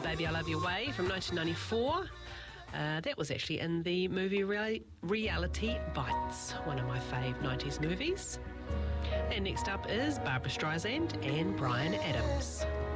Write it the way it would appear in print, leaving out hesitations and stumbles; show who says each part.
Speaker 1: Baby I Love Your Way from 1994. That was actually in the movie Reality Bites, one of my fave 90s movies. And next up is Barbra Streisand and Bryan Adams.